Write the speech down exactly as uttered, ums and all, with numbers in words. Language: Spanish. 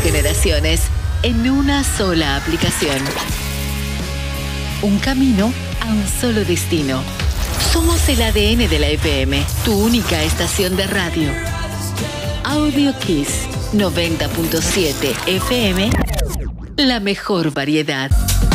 generaciones en una sola aplicación. Un camino a un solo destino. Somos el A D N de la F M, tu única estación de radio. Audio Kiss noventa punto siete F M, la mejor variedad.